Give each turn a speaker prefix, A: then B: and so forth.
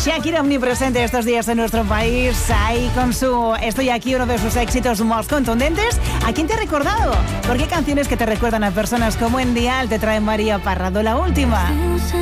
A: Shakira omnipresente estos días en nuestro país, ahí con su Estoy aquí, uno de sus éxitos más contundentes. ¿A quién te ha recordado? ¿Por qué canciones que te recuerdan a personas como en Dial te trae María Parrado? La última.